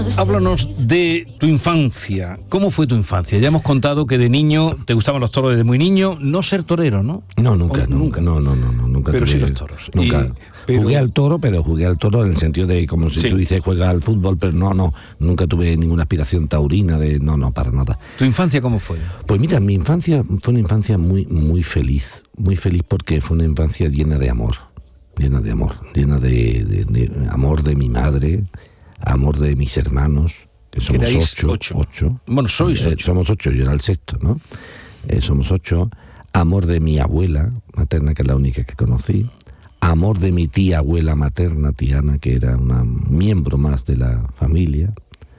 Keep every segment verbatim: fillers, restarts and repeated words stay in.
Háblanos de tu infancia. ¿Cómo fue tu infancia? Ya hemos contado que de niño te gustaban los toros desde muy niño. No ser torero, ¿no? No, nunca, o, no, nunca. No, no, no, no, nunca. Pero tuve, sí los toros. Nunca. Y, pero... Jugué al toro, pero jugué al toro en el sentido de, como si sí. tú dices, juega al fútbol, pero no, no. Nunca tuve ninguna aspiración taurina de, no, no, para nada. ¿Tu infancia cómo fue? Pues mira, mi infancia fue una infancia muy, muy feliz. Muy feliz porque fue una infancia llena de amor. Llena de amor. Llena de, de, de amor de mi madre, amor de mis hermanos, que somos ocho, ocho. ocho. Bueno, sois ocho. Eh, somos ocho, yo era el sexto, ¿no? Eh, somos ocho. Amor de mi abuela materna, que es la única que conocí. Amor de mi tía abuela materna, Tiana, que era una miembro más de la familia.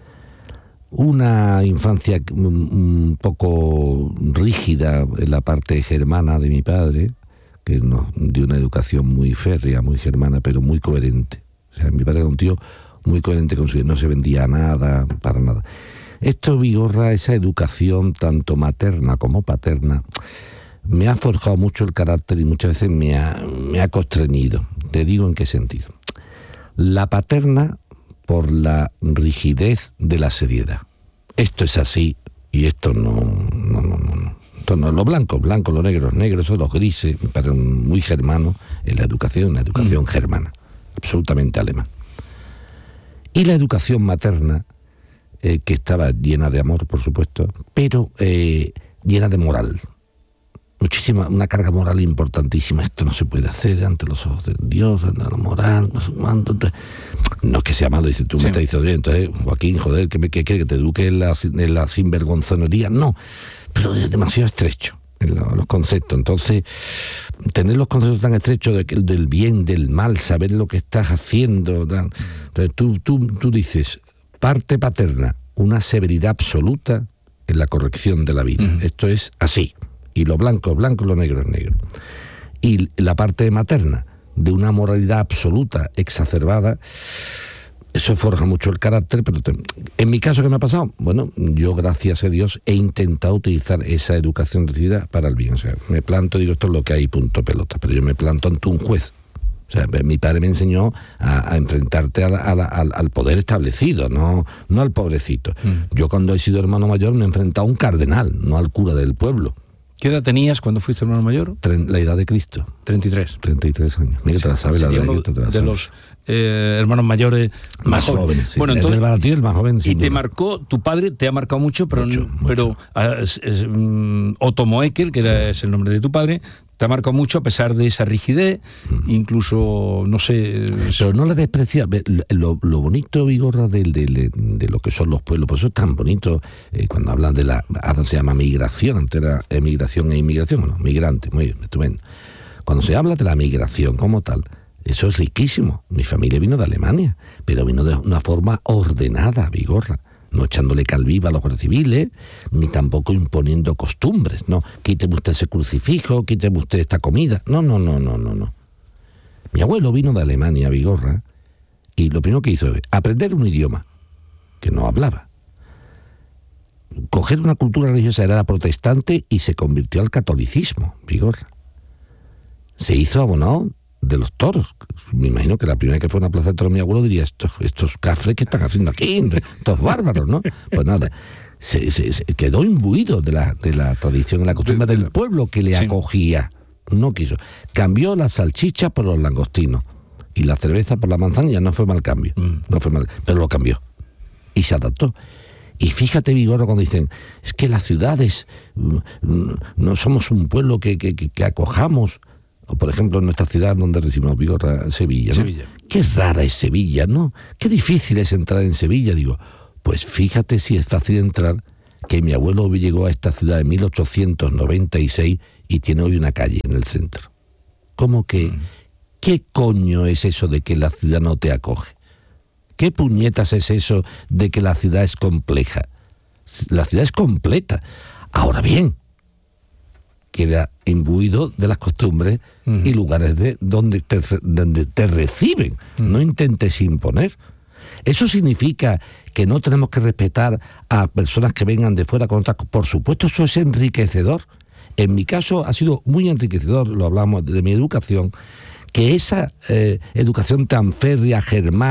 Una infancia un poco rígida en la parte germana de mi padre, que nos dio una educación muy férrea, muy germana, pero muy coherente. O sea, mi padre era un tío muy coherente con su vida, no se vendía nada, para nada. Esto, Vigorra, esa educación tanto materna como paterna, me ha forjado mucho el carácter y muchas veces me ha, me ha constreñido. Te digo en qué sentido. La paterna, por la rigidez de la seriedad. Esto es así y esto no, no, no, no. Esto no, los blancos, blancos, los negros, negros, son los grises, pero muy germano en la educación, una educación mm. germana, absolutamente alemán. Y la educación materna, eh, que estaba llena de amor, por supuesto, pero eh, llena de moral. Muchísima, una carga moral importantísima. Esto no se puede hacer ante los ojos de Dios, ante la moral, no sé cuánto. No es que sea malo, dice tú sí. me estás diciendo, entonces, Joaquín, joder, ¿qué, qué quiere que te eduque en la, en la sinvergonzonería? No, pero es demasiado estrecho en la, los conceptos. Entonces, tener los conceptos tan estrechos de, del bien, del mal, saber lo que estás haciendo. Tal. Entonces, tú, tú, tú dices, parte paterna, una severidad absoluta en la corrección de la vida. Uh-huh. Esto es así. Y lo blanco es blanco, lo negro es negro. Y la parte materna, de una moralidad absoluta, exacerbada, eso forja mucho el carácter, pero te, en mi caso, ¿qué me ha pasado? Bueno, yo, gracias a Dios, he intentado utilizar esa educación recibida para el bien. O sea, me planto, digo, esto es lo que hay, punto pelota, pero yo me planto ante un juez. O sea, mi padre me enseñó a, a enfrentarte a la, a la, al, al poder establecido, no, no al pobrecito. Mm. Yo, cuando he sido hermano mayor, me he enfrentado a un cardenal, no al cura del pueblo. ¿Qué edad tenías cuando fuiste hermano mayor? La edad de Cristo. treinta y tres. treinta y tres años. Mira, sí, te la sabe la edad de Cristo. De los eh, hermanos mayores más, más jóvenes. jóvenes sí. Bueno, entonces, el baratillo, el más joven. Y te marcó, tu padre te ha marcado mucho, pero, mucho, pero mucho. Es, es, um, Otto Moekel, que sí. era, es el nombre de tu padre, te ha marcado mucho a pesar de esa rigidez, mm. incluso, no sé... Pero no la desprecia. Lo, lo bonito, Vigorra, de, de, de, de lo que son los pueblos, por eso es tan bonito eh, cuando hablan de la... Ahora se llama migración, antes era emigración e inmigración, no, migrante, muy bien, estupendo. Cuando se habla de la migración como tal, eso es riquísimo. Mi familia vino de Alemania, pero vino de una forma ordenada, Vigorra. No echándole calviva a los guardias civiles, ni tampoco imponiendo costumbres, no, quíteme usted ese crucifijo, quíteme usted esta comida, no, no, no, no, no, no. Mi abuelo vino de Alemania, Vigorra, y lo primero que hizo es aprender un idioma que no hablaba, coger una cultura religiosa, era protestante y se convirtió al catolicismo, Vigorra. Se hizo abonado de los toros. Me imagino que la primera vez que fue a una plaza de toros mi abuelo diría, estos, estos cafres que están haciendo aquí, estos bárbaros, ¿no? Pues nada, se, se, se quedó imbuido de la, de la tradición y la costumbre del pueblo que le sí. acogía. No quiso. Cambió la salchicha por los langostinos y la cerveza por la manzana, ya no fue mal cambio, mm. no fue mal, pero lo cambió y se adaptó. Y fíjate, Vigorra, cuando dicen, es que las ciudades, no somos un pueblo que, que, que, que acojamos. O por ejemplo, en nuestra ciudad donde recibimos, Vigorra, Sevilla, ¿no? Sevilla. Qué rara es Sevilla, ¿no? Qué difícil es entrar en Sevilla. Digo, pues fíjate si es fácil entrar, que mi abuelo llegó a esta ciudad en mil ochocientos noventa y seis y tiene hoy una calle en el centro. ¿Cómo que? Mm. ¿Qué coño es eso de que la ciudad no te acoge? ¿Qué puñetas es eso de que la ciudad es compleja? La ciudad es completa. Ahora bien, queda imbuido de las costumbres uh-huh. y lugares de donde te, donde te reciben. Uh-huh. No intentes imponer. ¿Eso significa que no tenemos que respetar a personas que vengan de fuera con otras? Por supuesto, eso es enriquecedor. En mi caso ha sido muy enriquecedor, lo hablamos de mi educación, que esa eh, educación tan férrea, germana,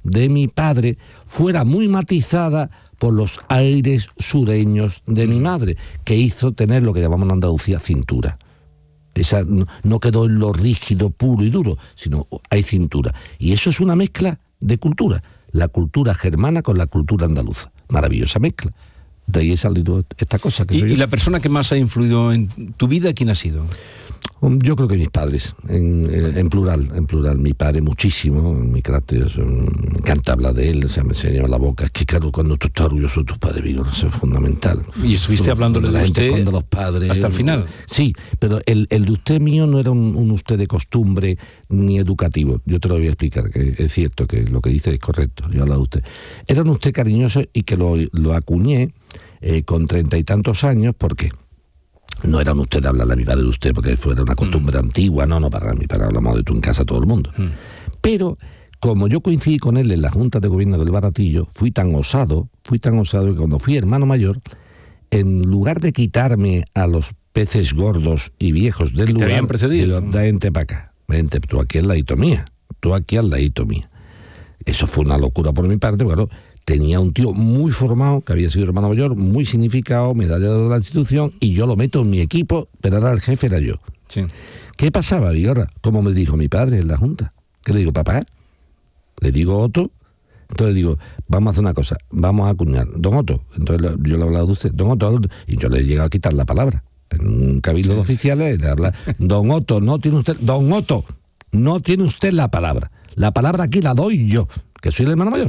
de mi padre fuera muy matizada por los aires sureños de mi madre, que hizo tener lo que llamamos en Andalucía cintura. Esa no, no quedó en lo rígido, puro y duro, sino hay cintura. Y eso es una mezcla de cultura, la cultura germana con la cultura andaluza. Maravillosa mezcla. De ahí ha salido esta cosa. Que ¿Y, soy ¿Y yo. la persona que más ha influido en tu vida, quién ha sido? Yo creo que mis padres, en, en plural, en plural, mi padre muchísimo, mi carácter, me encanta hablar de él, o sea, me enseña la boca, es que claro, cuando tú estás orgulloso de tus padres, digo, eso es fundamental. Y estuviste hablándole de usted cuando los padres, hasta el final. Sí, pero el, el de usted mío no era un, un usted de costumbre ni educativo, yo te lo voy a explicar, que es cierto que lo que dice es correcto, yo hablo de usted. Era un usted cariñoso y que lo, lo acuñé eh, con treinta y tantos años, ¿por qué? No era un usted de hablarle a mi padre de usted porque fuera una costumbre mm. antigua, no, no, para mi padre hablamos de tú en casa a todo el mundo. Mm. Pero como yo coincidí con él en la Junta de Gobierno del Baratillo, fui tan osado, fui tan osado que cuando fui hermano mayor, en lugar de quitarme a los peces gordos y viejos del lugar, te habían precedido. Digo, vente para acá, vente, tú aquí al ladito mía, tú aquí al ladito mía. Eso fue una locura por mi parte, claro. Tenía un tío muy formado, que había sido hermano mayor, muy significado, medallero de la institución, y yo lo meto en mi equipo, pero ahora el jefe era yo. Sí. ¿Qué pasaba, Vigorra? Como me dijo mi padre en la Junta. ¿Qué le digo, papá? Le digo, Otto. Entonces le digo, vamos a hacer una cosa, vamos a acuñar. Don Otto. Entonces yo le he hablado de usted. Don Otto. Y yo le he llegado a quitar la palabra. En un cabildo sí. de oficiales le habla, Don Otto, no tiene usted, Don Otto, no tiene usted la palabra. La palabra aquí la doy yo, que soy el hermano mayor.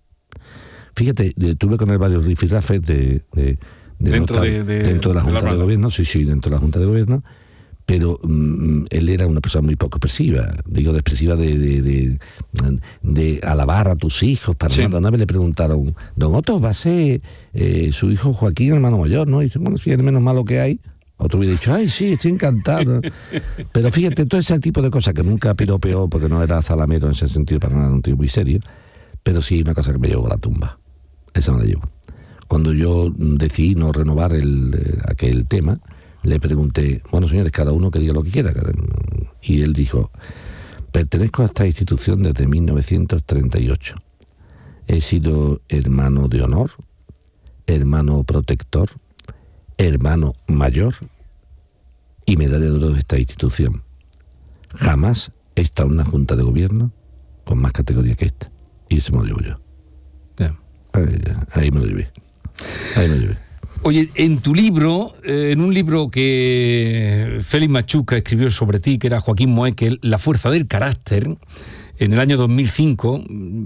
Fíjate, tuve con él varios rifirrafes de, de, de dentro, notar, de, de, dentro de la Junta de, la de Gobierno, sí, sí, dentro de la Junta de Gobierno, pero mm, él era una persona muy poco expresiva, digo, de expresiva de, de, de, de alabar a tus hijos, para sí. nada. Una vez le preguntaron, Don Otto, va a ser eh, su hijo Joaquín, hermano mayor, ¿no? Y dice, bueno, sí, es el menos malo que hay. Otro hubiera dicho, ay, sí, estoy encantado. Pero fíjate, todo ese tipo de cosas que nunca piropeó, porque no era zalamero en ese sentido, para nada, un tío muy serio, pero sí una cosa que me llevó a la tumba. Esa me la llevo. Cuando yo decidí no renovar el, eh, aquel tema, le pregunté, bueno, señores, cada uno que diga lo que quiera. Y él dijo, pertenezco a esta institución desde mil novecientos treinta y ocho. He sido hermano de honor, hermano protector, hermano mayor y medalla de oro de esta institución. Jamás he estado en una junta de gobierno con más categoría que esta. Y eso me lo llevo yo. Yeah. Ahí, ahí me lo llevé. Ahí me lo llevé. Oye, en tu libro, eh, en un libro que Félix Machuca escribió sobre ti, que era Joaquín Moekel, La fuerza del carácter, en el año dos mil cinco,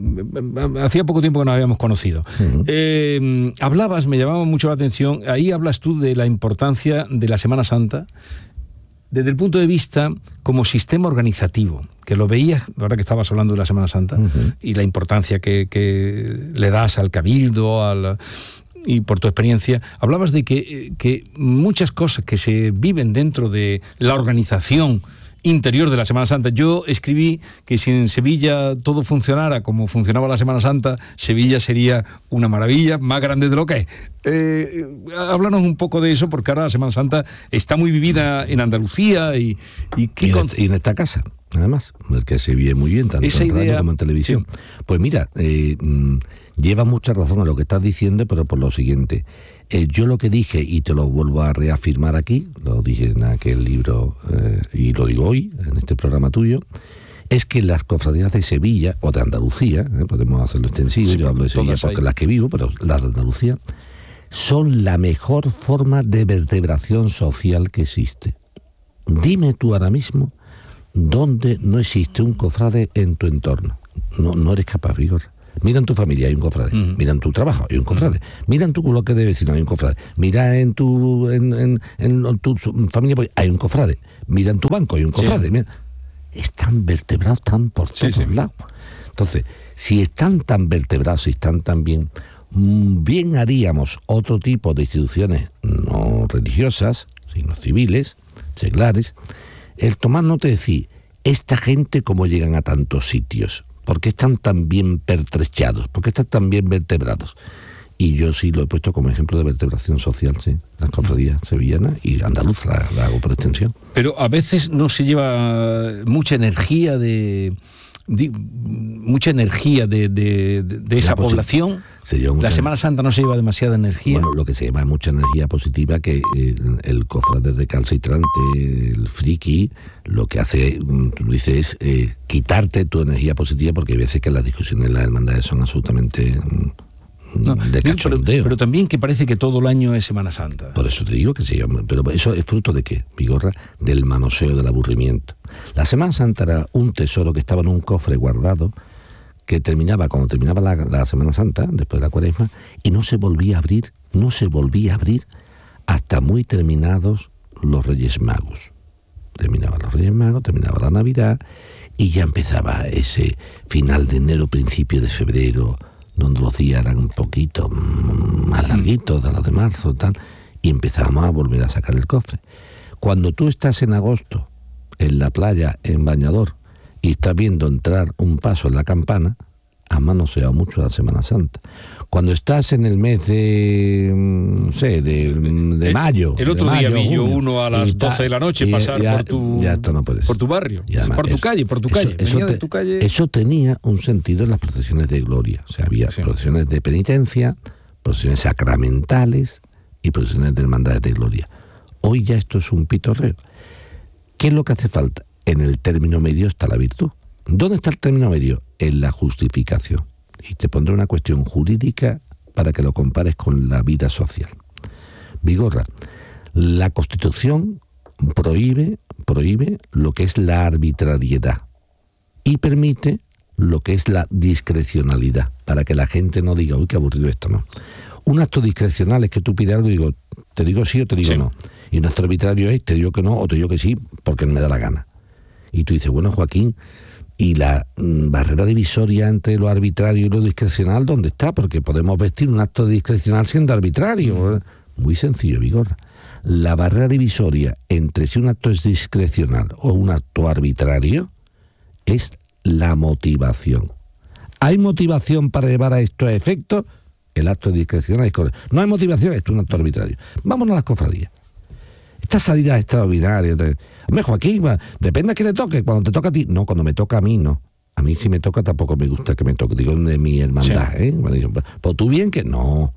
hacía poco tiempo que nos habíamos conocido. Uh-huh. Eh, hablabas, me llamaba mucho la atención, ahí hablas tú de la importancia de la Semana Santa, desde el punto de vista como sistema organizativo, que lo veías, ahora que estabas hablando de la Semana Santa, uh-huh. y la importancia que, que le das al cabildo, al... y por tu experiencia, hablabas de que, que muchas cosas que se viven dentro de la organización interior de la Semana Santa. Yo escribí que si en Sevilla todo funcionara como funcionaba la Semana Santa, Sevilla sería una maravilla, más grande de lo que es. Eh, háblanos un poco de eso, porque ahora la Semana Santa está muy vivida en Andalucía y... Y, ¿qué y, en, con... y en esta casa, además, que se vive muy bien, tanto esa en radio idea... como en televisión. Sí. Pues mira, eh, lleva mucha razón a lo que estás diciendo, pero por lo siguiente... Eh, yo lo que dije, y te lo vuelvo a reafirmar aquí, lo dije en aquel libro eh, y lo digo hoy, en este programa tuyo, es que las cofradías de Sevilla, o de Andalucía, eh, podemos hacerlo extensivo, sí, yo hablo de Sevilla porque hay. Las que vivo, pero las de Andalucía, son la mejor forma de vertebración social que existe. Dime tú ahora mismo dónde no existe un cofrade en tu entorno. No, no eres capaz, Vigor. Mira en tu familia, hay un cofrade. Uh-huh. Mira en tu trabajo, hay un cofrade. Mira en tu bloque de vecinos, hay un cofrade. Mira en tu, en, en, en tu familia, hay un cofrade. Mira en tu banco, hay un cofrade. Sí. Mira. Están vertebrados, están por todos sí, sí. lados. Entonces, si están tan vertebrados, si están tan bien, bien haríamos otro tipo de instituciones no religiosas, sino civiles, seglares, el tomar nota de decir, esta gente cómo llegan a tantos sitios. ¿Por qué están tan bien pertrechados? ¿Por qué están tan bien vertebrados? Y yo sí lo he puesto como ejemplo de vertebración social, sí, las cofradías sevillanas y andaluz la, la hago por extensión. Pero a veces no se lleva mucha energía de, di, mucha energía de, de, de, de esa población. Mucha... La Semana Santa no se lleva demasiada energía. Bueno, lo que se lleva es mucha energía positiva, que eh, el cofrade recalcitrante, el friki, lo que hace, tú dices, es eh, quitarte tu energía positiva, porque hay veces que las discusiones en las hermandades son absolutamente... No, de cachondeo. Pero, pero también que parece que todo el año es Semana Santa. Por eso te digo que se llama. Pero eso es fruto de qué, Vigorra, del manoseo, del aburrimiento. La Semana Santa era un tesoro que estaba en un cofre guardado, que terminaba cuando terminaba la, la Semana Santa, después de la Cuaresma, y no se volvía a abrir, no se volvía a abrir hasta muy terminados los Reyes Magos. Terminaban los Reyes Magos, terminaba la Navidad, y ya empezaba ese final de enero, principio de febrero, donde los días eran un poquito más larguitos de los de marzo, tal, y empezábamos a volver a sacar el cofre. Cuando tú estás en agosto, en la playa, en bañador, y estás viendo entrar un paso en la campana, has manoseado mucho la Semana Santa. Cuando estás en el mes de, no sé, de, de mayo... El otro de mayo, día vi yo junio, uno a las doce de la noche y pasar ya, por tu ya esto no puede ser. por tu barrio, Además, por tu eso, calle, por tu eso, calle. Eso, Venía te, de tu calle. Eso tenía un sentido en las procesiones de gloria. O sea, había sí. procesiones de penitencia, procesiones sacramentales y procesiones de hermandades de gloria. Hoy ya esto es un pitorreo. ¿Qué es lo que hace falta? En el término medio está la virtud. ¿Dónde está el término medio? En la justificación. Y te pondré una cuestión jurídica para que lo compares con la vida social. Vigorra, la Constitución prohíbe, prohíbe lo que es la arbitrariedad y permite lo que es la discrecionalidad, para que la gente no diga, uy, qué aburrido esto, ¿no? Un acto discrecional es que tú pides algo y digo, te digo sí o te digo sí. no. Y un acto arbitrario es, te digo que no o te digo que sí porque no me da la gana. Y tú dices, bueno, Joaquín, ¿y la mm, barrera divisoria entre lo arbitrario y lo discrecional dónde está? Porque podemos vestir un acto discrecional siendo arbitrario. Mm. Muy sencillo, Vigorra. La barrera divisoria entre si un acto es discrecional o un acto arbitrario es la motivación. ¿Hay motivación para llevar a esto a efecto? El acto discrecional es correcto. No hay motivación, esto es un acto arbitrario. Vámonos a las cofradías. Estas salidas extraordinarias. Hombre, Joaquín, depende a quién le toque. Cuando te toca a ti, no, cuando me toca a mí, no. A mí si me toca tampoco me gusta que me toque. Digo, de mi hermandad, sí. ¿eh? Me dicen, pues tú bien que no.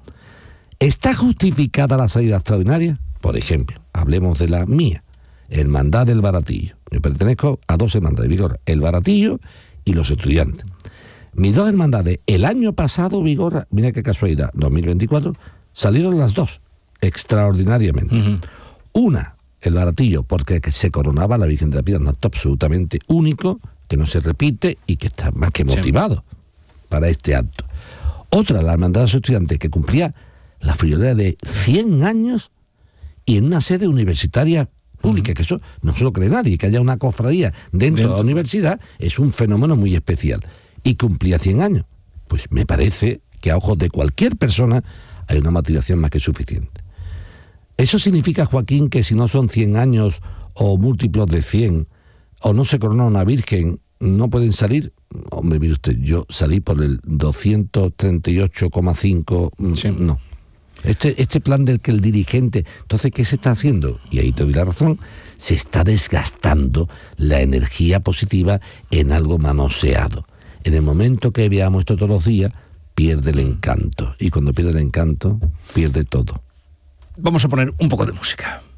¿Está justificada la salida extraordinaria? Por ejemplo, hablemos de la mía, Hermandad del Baratillo. Yo pertenezco a dos hermandades, Vigorra, el Baratillo y los estudiantes. Mis dos hermandades, el año pasado, Vigorra, mira qué casualidad, dos mil veinticuatro, salieron las dos, extraordinariamente. Uh-huh. Una, el Baratillo, porque se coronaba la Virgen de la Piedad, un acto absolutamente único, que no se repite y que está más que motivado sí. para este acto. Otra, la Hermandad de los Estudiantes, que cumplía la friolera de cien años y en una sede universitaria pública, uh-huh. que eso no se lo cree nadie, que haya una cofradía dentro, dentro de la universidad, es un fenómeno muy especial. Y cumplía cien años. Pues me parece que a ojos de cualquier persona hay una motivación más que suficiente. ¿Eso significa, Joaquín, que si no son cien años o múltiplos de cien, o no se corona una virgen, no pueden salir? Hombre, mire usted, yo salí por el doscientos treinta y ocho coma cinco, sí. no. Este, este plan del que el dirigente... Entonces, ¿qué se está haciendo? Y ahí te doy la razón. Se está desgastando la energía positiva en algo manoseado. En el momento que veamos esto todos los días, pierde el encanto. Y cuando pierde el encanto, pierde todo. Vamos a poner un poco de música.